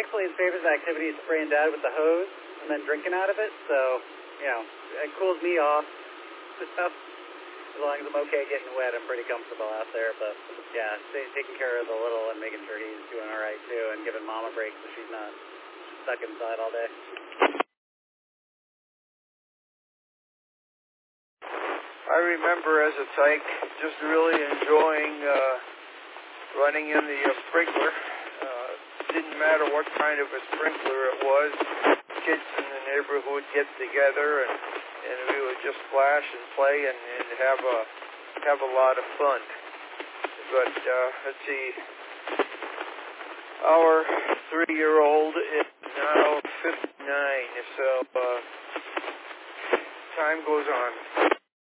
actually his favorite activity is spraying Dad with the hose and then drinking out of it. So, you know, it cools me off. As long as I'm okay getting wet, I'm pretty comfortable out there. But, yeah, taking care of the little and making sure he's doing all right, too, and giving Mom a break so she's not stuck inside all day. I remember as a tyke just really enjoying running in the sprinkler. Didn't matter what kind of a sprinkler it was. Kids in the neighborhood would get together and we would just splash and play and have a lot of fun. But let's see, our 3-year-old is now 59, so time goes on.